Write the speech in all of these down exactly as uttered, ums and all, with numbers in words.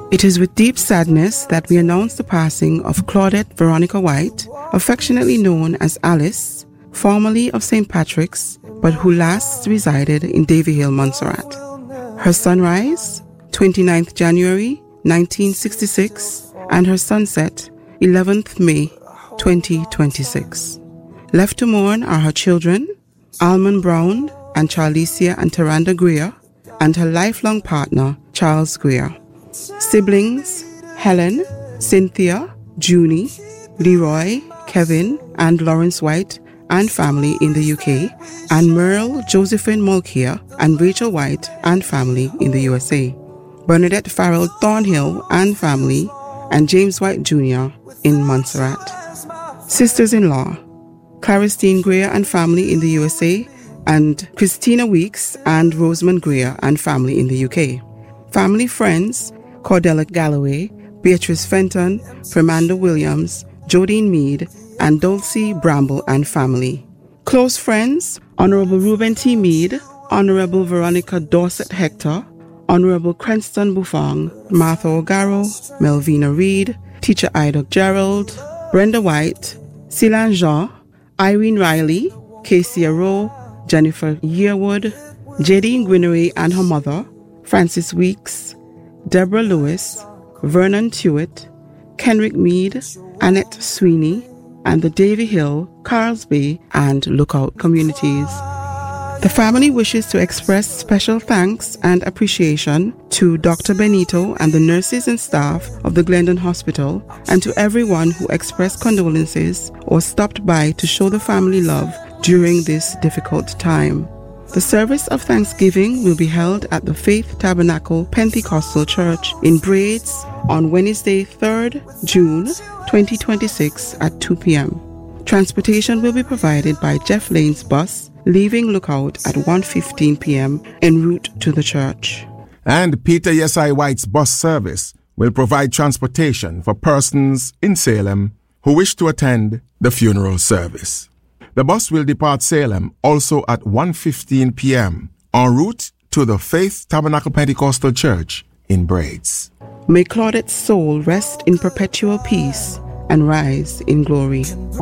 It is with deep sadness that we announce the passing of Claudette Veronica White, affectionately known as Alice, formerly of Saint Patrick's, but who last resided in Davyhill, Montserrat. Her sunrise, twenty-ninth January nineteen sixty-six, and her sunset, eleventh May twenty twenty-six. Left to mourn are her children, Almond Brown and Charlicia and Taranda Greer, and her lifelong partner, Charles Greer. Siblings, Helen, Cynthia, Junie, Leroy, Kevin, and Lawrence White, and family in the U K, and Merle, Josephine Mulcair, and Rachel White, and family in the U S A. Bernadette Farrell Thornhill and family, and James White Junior in Montserrat. Sisters-in-law, Claristine Greer and family in the U S A, and Christina Weeks and Rosamond Greer and family in the U K. Family friends, Cordella Galloway, Beatrice Fenton, Fernanda Williams, Jodine Meade, and Dulcie Bramble and family. Close friends, Honorable Reuben T. Meade, Honorable Veronica Dorset Hector, Honorable Cranston Buffong, Martha O'Garrow, Melvina Reed, Teacher Ida Gerald, Brenda White, Silan Jean, Irene Riley, Casey Rowe, Jennifer Yearwood, Jadine Gwinery and her mother, Francis Weeks, Deborah Lewis, Vernon Tewitt, Kenrick Meade, Annette Sweeney, and the Davyhill, Carlsbay, and Lookout communities. The family wishes to express special thanks and appreciation to Doctor Benito and the nurses and staff of the Glendon Hospital, and to everyone who expressed condolences or stopped by to show the family love during this difficult time. The service of Thanksgiving will be held at the Faith Tabernacle Pentecostal Church in Braids on Wednesday, third June twenty twenty-six at two p.m. Transportation will be provided by Jeff Lane's bus, leaving Lookout at one fifteen p.m. en route to the church. And Peter Yesai White's bus service will provide transportation for persons in Salem who wish to attend the funeral service. The bus will depart Salem also at one fifteen p.m. en route to the Faith Tabernacle Pentecostal Church in Braids. May Claudette's soul rest in perpetual peace and rise in glory.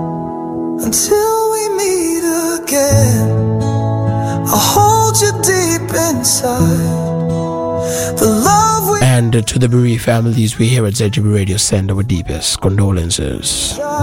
Until we meet again, I'll hold you deep inside. The love we and to the bereaved families, we here at Z G B Radio send our deepest condolences.